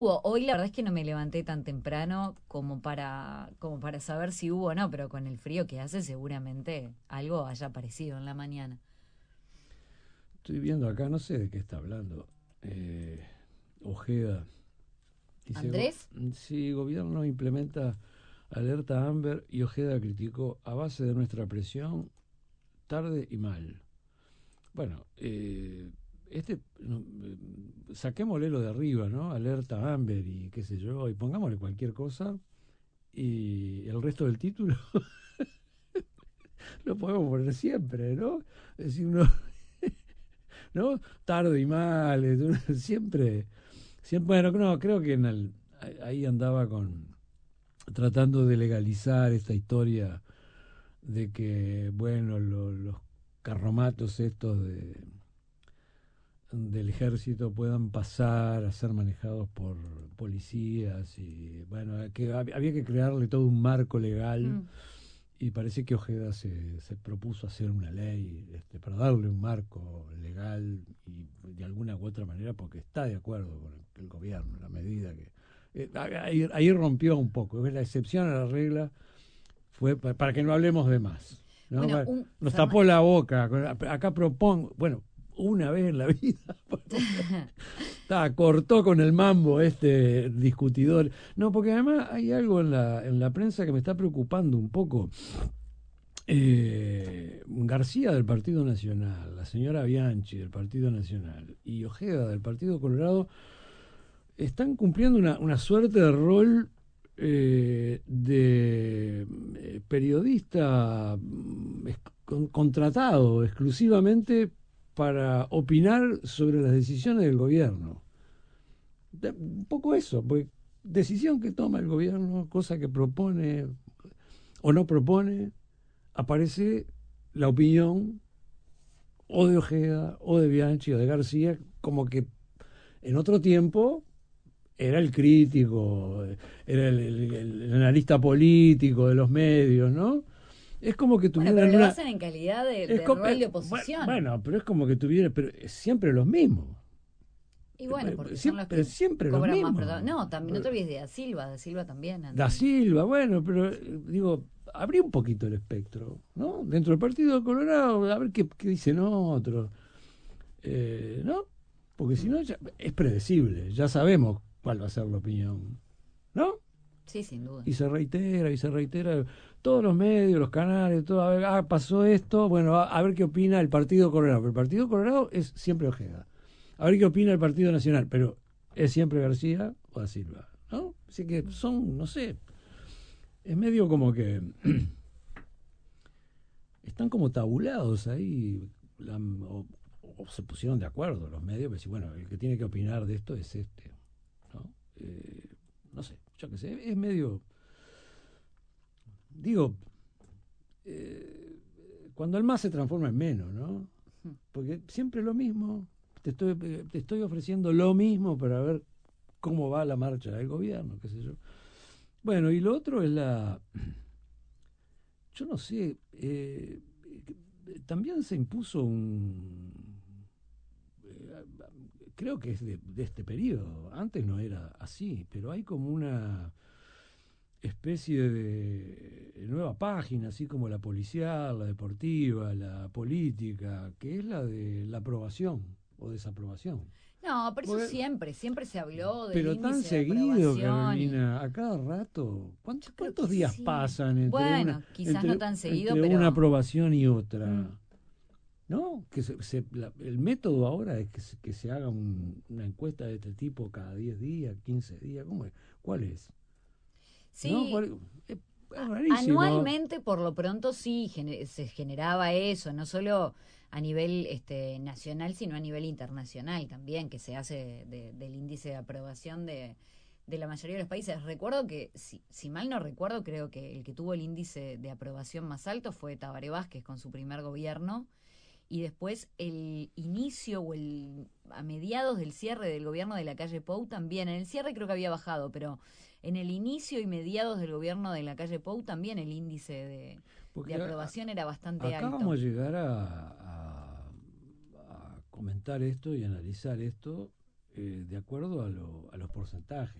Hoy la verdad es que no me levanté tan temprano como para saber si hubo o no, pero con el frío que hace seguramente algo haya aparecido en la mañana. Estoy viendo acá, no sé de qué está hablando. Eh, Ojeda dice, ¿Andrés? si gobierno implementa alerta Amber y Ojeda criticó a base de nuestra presión, tarde y mal. Bueno, saquémosle lo de arriba, ¿no? Alerta Amber y qué sé yo, y pongámosle cualquier cosa y el resto del título lo podemos poner siempre, ¿no? Es decir, ¿no? Tarde y mal, siempre. Siempre, bueno, no, creo que ahí andaba tratando de legalizar esta historia de que, bueno, los carromatos estos del ejército puedan pasar a ser manejados por policías y, bueno, que había que crearle todo un marco legal Mm. y parece que Ojeda se propuso hacer una ley para darle un marco legal y de alguna u otra manera porque está de acuerdo con el gobierno, la medida que... ahí rompió un poco, la excepción a la regla fue para que no hablemos de más. ¿No? Bueno, Bueno, nos tapó la boca, acá propongo, bueno, una vez en la vida, por lo menos, cortó con el mambo este discutidor. No, porque además hay algo en la prensa que me está preocupando un poco. García del Partido Nacional, la señora Bianchi del Partido Nacional y Ojeda del Partido Colorado están cumpliendo una suerte de rol de periodista contratado exclusivamente para opinar sobre las decisiones del gobierno. Un poco eso, pues decisión que toma el gobierno, cosa que propone o no propone, aparece la opinión o de Ojeda, o de Bianchi, o de García, como que en otro tiempo era el crítico, era el analista político de los medios, ¿no? Es como que Bueno, pero tuvieran lo una... hacen en calidad de, Es de rol de oposición. bueno, pero es como que tuvieran... Pero es siempre los mismos. Y bueno, porque son los Siempre, que siempre los cobran más mismos. protagonismo. No, también no te olvides de Silva también. Da Silva, bueno, pero digo, abrí un poquito el espectro, ¿no? Dentro del Partido Colorado, a ver qué dicen otros. ¿No? Porque si no, es predecible, ya sabemos cuál va a ser la opinión, ¿no? Sí, sin duda. Y se reitera, todos los medios, los canales, todo, a ver, pasó esto, bueno, a ver qué opina el Partido Colorado. Pero el Partido Colorado es siempre Ojeda. A ver qué opina el Partido Nacional, pero es siempre García o Da Silva, ¿no? Así que son, no sé, es medio como que están como tabulados ahí, o se pusieron de acuerdo los medios, pero bueno, el que tiene que opinar de esto es este, ¿no? Eh, no sé, yo qué sé, es medio, digo, eh, cuando el más se transforma en menos, ¿no? Porque siempre lo mismo, te estoy ofreciendo lo mismo para ver cómo va la marcha del gobierno, qué sé yo. Bueno, y lo otro es yo no sé, también se impuso eh, creo que es de este periodo, antes no era así, pero hay como una especie de nueva página, así como la policial, la deportiva, la política, que es la de la aprobación o desaprobación. No, pero eso Porque, siempre se habló del pero tan índice de seguido, aprobación y Carolina, a cada rato, yo creo ¿cuántos que días sí. pasan Bueno, quizás no tan seguido, entre una pero aprobación y mm, otra? ¿No? El método ahora es que se haga una encuesta de este tipo cada 10 días, 15 días. ¿Cómo es? ¿Cuál es? ¿No? sí, Es rarísimo. anualmente por lo pronto sí se generaba eso, no solo a nivel nacional, sino a nivel internacional también, que se hace del índice de aprobación de la mayoría de los países. Recuerdo que, si mal no recuerdo, creo que el que tuvo el índice de aprobación más alto fue Tabaré Vázquez con su primer gobierno, y después el inicio o a mediados del cierre del gobierno de la calle Pou también. En el cierre creo que había bajado, pero en el inicio y mediados del gobierno de la calle Pou también el índice de Porque aprobación era bastante acá alto. vamos a llegar a comentar esto y analizar esto de acuerdo a los porcentajes.